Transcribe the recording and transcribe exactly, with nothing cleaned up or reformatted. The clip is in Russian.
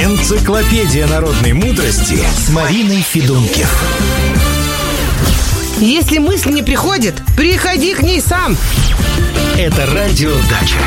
Энциклопедия народной мудрости с Мариной Федункив. Если мысль не приходит, приходи к ней сам. Это радио Дача.